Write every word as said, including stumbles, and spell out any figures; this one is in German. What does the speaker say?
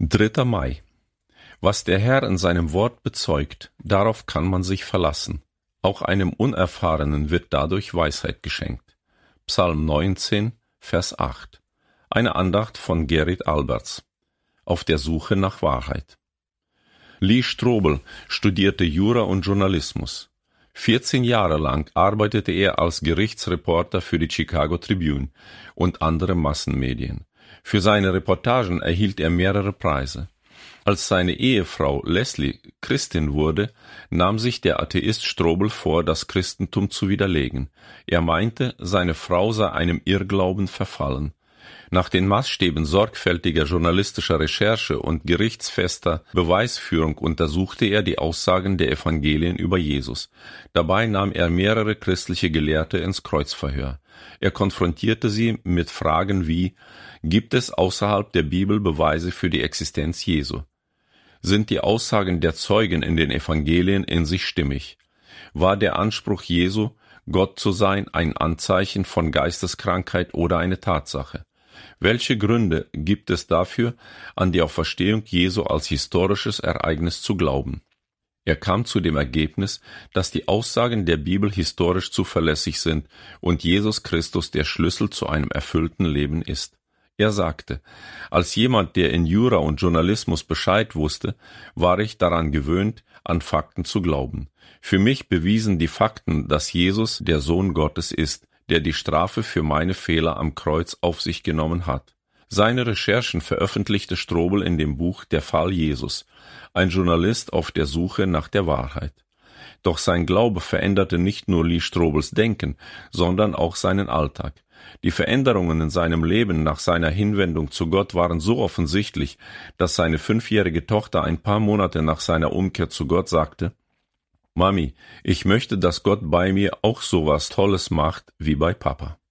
dritter Mai. Was der Herr in seinem Wort bezeugt, darauf kann man sich verlassen. Auch einem Unerfahrenen wird dadurch Weisheit geschenkt. Psalm neunzehn, Vers acht. Eine Andacht von Gerrit Alberts. Auf der Suche nach Wahrheit. Lee Strobel studierte Jura und Journalismus. vierzehn Jahre lang arbeitete er als Gerichtsreporter für die Chicago Tribune und andere Massenmedien. Für seine Reportagen erhielt er mehrere Preise. Als seine Ehefrau Leslie Christin wurde, nahm sich der Atheist Strobel vor, das Christentum zu widerlegen. Er meinte, seine Frau sei einem Irrglauben verfallen. Nach den Maßstäben sorgfältiger journalistischer Recherche und gerichtsfester Beweisführung untersuchte er die Aussagen der Evangelien über Jesus. Dabei nahm er mehrere christliche Gelehrte ins Kreuzverhör. Er konfrontierte sie mit Fragen wie: Gibt es außerhalb der Bibel Beweise für die Existenz Jesu? Sind die Aussagen der Zeugen in den Evangelien in sich stimmig? War der Anspruch Jesu, Gott zu sein, ein Anzeichen von Geisteskrankheit oder eine Tatsache? Welche Gründe gibt es dafür, an die Auferstehung Jesu als historisches Ereignis zu glauben? Er kam zu dem Ergebnis, dass die Aussagen der Bibel historisch zuverlässig sind und Jesus Christus der Schlüssel zu einem erfüllten Leben ist. Er sagte: Als jemand, der in Jura und Journalismus Bescheid wusste, war ich daran gewöhnt, an Fakten zu glauben. Für mich bewiesen die Fakten, dass Jesus der Sohn Gottes ist, der die Strafe für meine Fehler am Kreuz auf sich genommen hat. Seine Recherchen veröffentlichte Strobel in dem Buch Der Fall Jesus, ein Journalist auf der Suche nach der Wahrheit. Doch sein Glaube veränderte nicht nur Lee Strobels Denken, sondern auch seinen Alltag. Die Veränderungen in seinem Leben nach seiner Hinwendung zu Gott waren so offensichtlich, dass seine fünfjährige Tochter ein paar Monate nach seiner Umkehr zu Gott sagte: Mami, ich möchte, dass Gott bei mir auch sowas Tolles macht wie bei Papa.